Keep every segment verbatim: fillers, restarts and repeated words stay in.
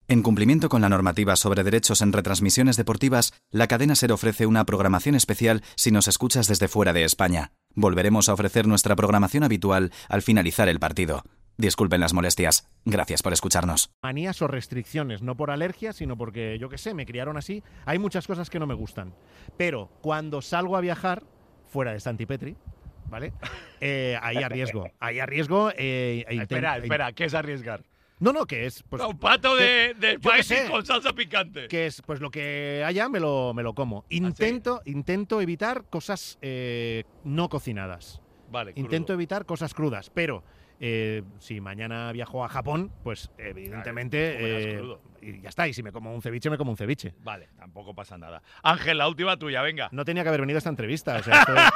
En cumplimiento con la normativa sobre derechos en retransmisiones deportivas, la cadena SER ofrece una programación especial si nos escuchas desde fuera de España. Volveremos a ofrecer nuestra programación habitual al finalizar el partido. Disculpen las molestias. Gracias por escucharnos. Manías o restricciones, no por alergia, sino porque, yo qué sé, me criaron así. Hay muchas cosas que no me gustan. Pero cuando salgo a viajar, fuera de Santipetri, ¿vale? Eh, ahí arriesgo. Ahí arriesgo. Eh, e espera, espera, ¿qué es arriesgar? No, no, que es… Pues, un pato de, que, de país con salsa picante. Que es, pues lo que haya me lo, me lo como. Intento, ¿Ah, sí? intento evitar cosas eh, no cocinadas. Vale, crudo. Intento evitar cosas crudas, pero… Eh, si mañana viajo a Japón, pues evidentemente claro, eh, y ya está, y si me como un ceviche, me como un ceviche. Vale, tampoco pasa nada. Ángel, la última tuya, venga. No tenía que haber venido a esta entrevista, o sea, estoy,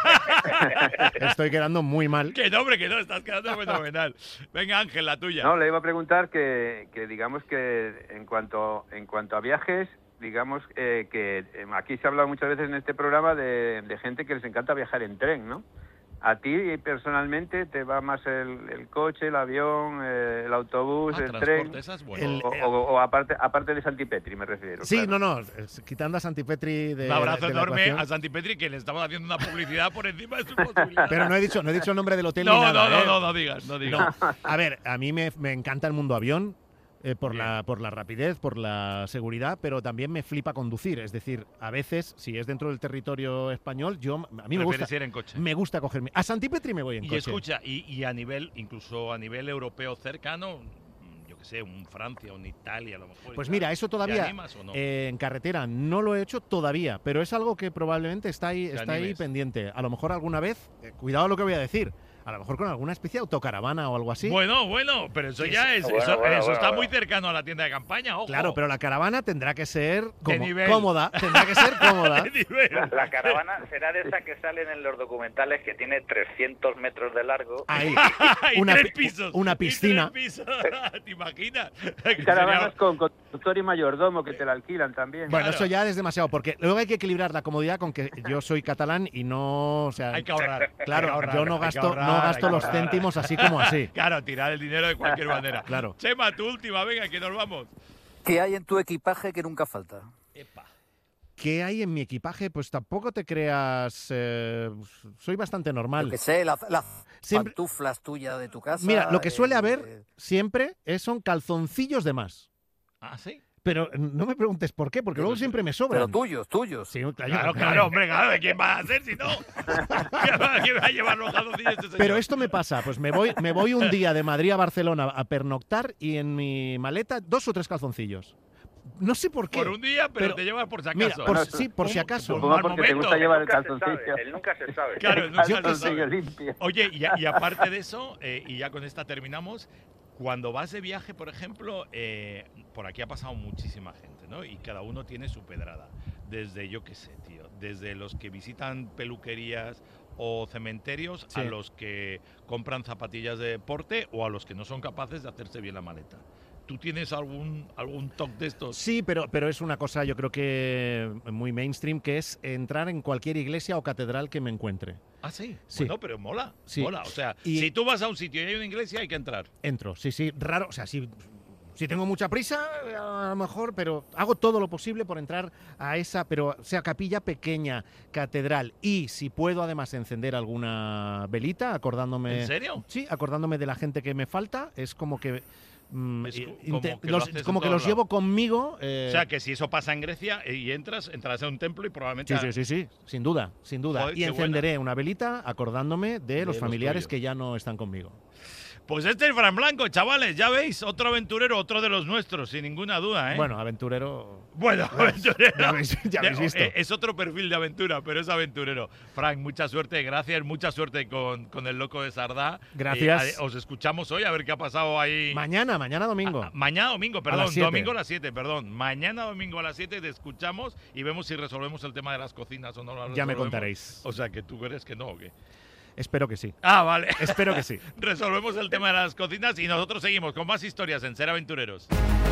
estoy quedando muy mal. Que no, hombre, que no, estás quedando fenomenal. Venga, Ángel, la tuya. No, le iba a preguntar que, que digamos que en cuanto, en cuanto a viajes, digamos eh, que aquí se ha hablado muchas veces en este programa de, de gente que les encanta viajar en tren, ¿no? ¿A ti personalmente te va más el, el coche, el avión, eh, el autobús, ah, el tren? Es bueno. el, o, o, o aparte, aparte de Santipetri, me refiero. Sí, claro. no, no, quitando a Santipetri de un abrazo de enorme ecuación. A Santipetri, que le estamos haciendo una publicidad por encima de su posibilidad. Pero no he dicho, no he dicho el nombre del hotel no, ni nada. No, no, ¿eh? no, no digas, no digas. No. A ver, a mí me, me encanta el mundo avión. Eh, por, la, por la rapidez, por la seguridad, pero también me flipa conducir. Es decir, a veces, si es dentro del territorio español, yo a mí me gusta, ir en coche. me gusta cogerme. A Santipetri me voy en y coche. Y escucha, y, y a nivel, incluso a nivel europeo cercano, yo que sé, un Francia, un Italia, a lo mejor. Pues mira, eso todavía, animas, ¿o no? eh, en carretera no lo he hecho todavía, pero es algo que probablemente está ahí, está ahí pendiente. A lo mejor alguna vez, eh, cuidado lo que voy a decir, a lo mejor con alguna especie de autocaravana o algo así. Bueno, bueno, pero eso sí, ya sí. es, Bueno, eso, bueno, eso bueno, está bueno. muy cercano a la tienda de campaña, ojo. Claro, pero la caravana tendrá que ser como, nivel. cómoda, tendrá que ser cómoda. La, la caravana será de esa que salen en los documentales que tiene trescientos metros de largo. Ahí, y una, tres pisos. Una piscina. Y tres pisos. ¿Te imaginas? Caravanas sería... con conductor y mayordomo que te la alquilan también. Bueno, claro. Eso ya es demasiado, porque luego hay que equilibrar la comodidad con que yo soy catalán y no, o sea, hay que ahorrar. Claro, hay que ahorrar, yo no gasto, ahorrar, no gasto los ahorrar. céntimos así como así. Claro, tirar el dinero de cualquier manera. Claro. Chema, tu última, venga, que nos vamos. ¿Qué hay en tu equipaje que nunca falta? Epa. ¿Qué hay en mi equipaje? Pues tampoco te creas… Eh, soy bastante normal. Yo que sé, las la siempre, pantuflas tuyas de tu casa. Mira, lo que suele eh, haber siempre es, son calzoncillos de más. ¿Ah, sí? Pero no me preguntes por qué, porque pero, luego siempre me sobran. Pero tuyos, tuyos. Sí, claro, claro, claro, hombre, claro, ¿quién va a hacer si no? ¿Quién va, quién va a llevar los calzoncillos este señor? Pero esto me pasa, pues me voy, me voy un día de Madrid a Barcelona a pernoctar y en mi maleta dos o tres calzoncillos. No sé por qué. Por un día, pero, pero te llevas por si acaso. Mira, por, sí, por si acaso. Por porque momento. Te gusta llevar el calzoncillo. Él nunca se sabe. Claro, el calzoncillo limpio. Oye, y, y aparte de eso, eh, y ya con esta terminamos, cuando vas de viaje, por ejemplo, eh, por aquí ha pasado muchísima gente, ¿no? Y cada uno tiene su pedrada. Desde, yo qué sé, tío, desde los que visitan peluquerías o cementerios sí. a los que compran zapatillas de deporte o a los que no son capaces de hacerse bien la maleta. ¿Tú tienes algún algún toque de estos? Sí, pero, pero es una cosa yo creo que muy mainstream, que es entrar en cualquier iglesia o catedral que me encuentre. ¿Ah, sí? Sí. Bueno, pero mola, sí. mola. O sea, y si tú vas a un sitio y hay una iglesia, hay que entrar. Entro, sí, sí. Raro, o sea, si, si tengo mucha prisa, a lo mejor, pero hago todo lo posible por entrar a esa, pero sea capilla pequeña, catedral. Y si puedo además encender alguna velita, acordándome… ¿En serio? Sí, acordándome de la gente que me falta, es como que… Mm, es como que, los, como que los llevo conmigo. Eh... O sea, que si eso pasa en Grecia y entras, entrarás a un templo y probablemente… Sí, sí, sí, sí, sin duda, sin duda. Joder, y encenderé buena. una velita acordándome de, de los familiares los que ya no están conmigo. Pues este es Fran Blanco, chavales, ya veis, otro aventurero, otro de los nuestros, sin ninguna duda, ¿eh? Bueno, aventurero… Bueno, aventurero. Ya habéis, ya habéis visto. Es otro perfil de aventura, pero es aventurero. Frank, mucha suerte, gracias, mucha suerte con, con el loco de Sardá. Gracias. Eh, os escuchamos hoy, a ver qué ha pasado ahí. Mañana, mañana domingo. A, mañana domingo, perdón, domingo a las siete, perdón. Mañana domingo a las siete te escuchamos y vemos si resolvemos el tema de las cocinas o no. Lo ya me contaréis. O sea, que tú crees que no, ¿o qué? Espero que sí. Ah, vale. Espero que sí. Resolvemos el tema de las cocinas y nosotros seguimos con más historias en Ser Aventureros.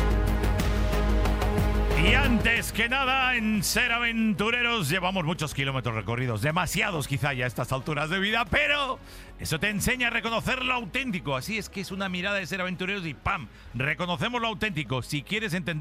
Y antes que nada, en Ser Aventureros llevamos muchos kilómetros recorridos, demasiados quizá ya a estas alturas de vida, pero eso te enseña a reconocer lo auténtico. Así es que es una mirada de Ser Aventureros y ¡pam! Reconocemos lo auténtico. Si quieres entender